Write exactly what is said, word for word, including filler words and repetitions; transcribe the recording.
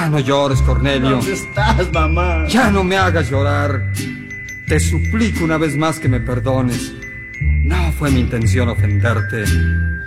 Ya no llores, Cornelio. ¿Dónde estás, mamá? Ya no me hagas llorar. Te suplico una vez más que me perdones. No fue mi intención ofenderte.